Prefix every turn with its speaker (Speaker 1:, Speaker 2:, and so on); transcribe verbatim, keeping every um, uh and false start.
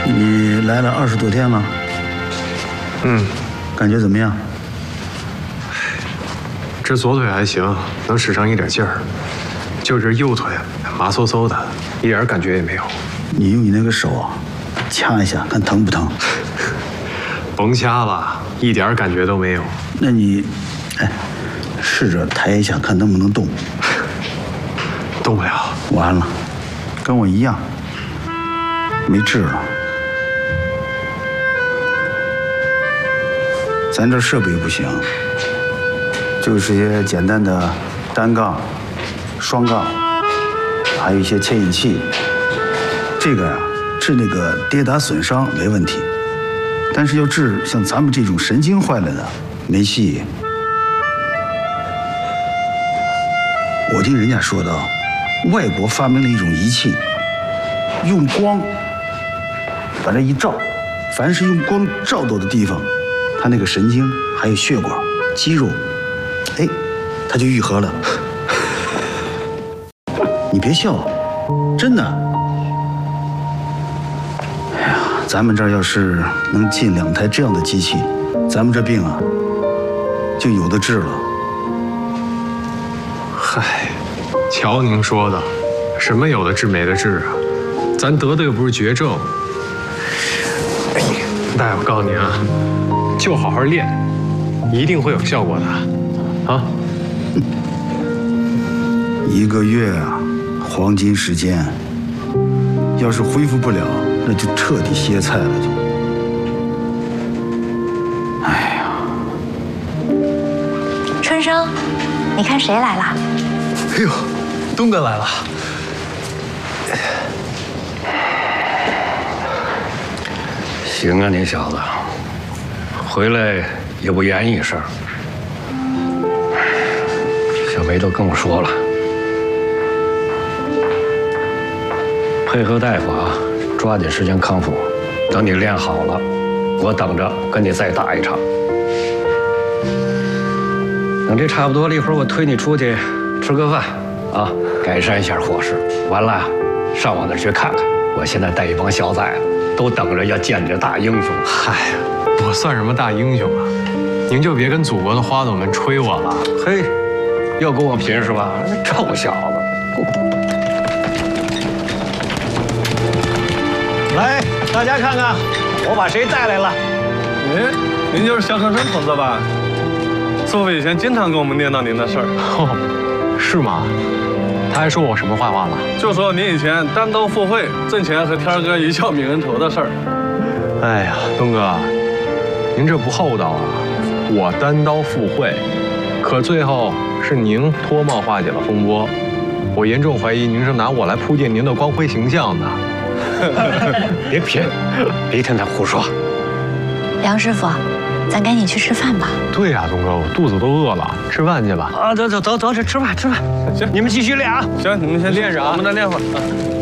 Speaker 1: 你来了二十多天了，
Speaker 2: 嗯，
Speaker 1: 感觉怎么样？
Speaker 2: 这左腿还行，能使上一点劲儿，就这右腿麻嗖嗖的，一点感觉也没有。
Speaker 1: 你用你那个手啊，掐一下，看疼不疼？
Speaker 2: 甭掐了，一点感觉都没有。
Speaker 1: 那你，哎，试着抬一下，看能不能动。
Speaker 2: 动不了。
Speaker 1: 完了，跟我一样，没治了。咱这设备不行，就是一些简单的单杠、双杠，还有一些牵引器。这个呀，治那个跌打损伤没问题，但是要治像咱们这种神经坏了的，没戏。我听人家说的，外国发明了一种仪器，用光把这一照，凡是用光照到的地方，它那个神经还有血管、肌肉，哎，它就愈合了。你别笑，真的。哎呀，咱们这儿要是能进两台这样的机器，咱们这病啊就有的治了。
Speaker 2: 嗨，瞧您说的，什么有的治没的治啊？咱得的又不是绝症。哎呀，大夫告诉您啊，就好好练，一定会有效果的。啊，
Speaker 1: 一个月啊，黄金时间，要是恢复不了，那就彻底歇菜了就。哎呀，
Speaker 3: 春生，你看谁来了？
Speaker 4: 哎呦，东哥来了。
Speaker 5: 行啊，你小子，回来也不言一声。小梅都跟我说了，配合大夫啊，抓紧时间康复。等你练好了，我等着跟你再打一场。等这差不多了，一会儿我推你出去吃个饭，啊，改善一下伙食。完了，上我那儿去看看。我现在带一帮小崽子，都等着要见这大英雄。
Speaker 2: 嗨，我算什么大英雄啊？您就别跟祖国的花朵们吹我了。
Speaker 5: 嘿，要跟我贫是吧？臭小子！
Speaker 4: 来，大家看看，我把谁带来了？
Speaker 6: 您，您就是肖克生同志吧？师傅以前经常跟我们念叨您的事儿。
Speaker 2: 哦，是吗？他还说我什么坏话了？
Speaker 6: 就说您以前单刀赴会，挣钱和天儿哥一笑泯恩仇的事儿。
Speaker 2: 哎呀，东哥，您这不厚道啊！我单刀赴会，可最后是您脱帽化解了风波。我严重怀疑您是拿我来铺垫您的光辉形象的。
Speaker 5: 别贫，别听他胡说。
Speaker 3: 梁师傅，咱赶紧去吃饭吧。
Speaker 2: 对呀，东哥，我肚子都饿了，吃饭去吧。
Speaker 5: 啊，走走走走，吃饭吃饭。
Speaker 6: 行，
Speaker 5: 你们继续练啊。
Speaker 6: 行，你们先
Speaker 2: 练着啊，
Speaker 6: 我们再练会儿啊。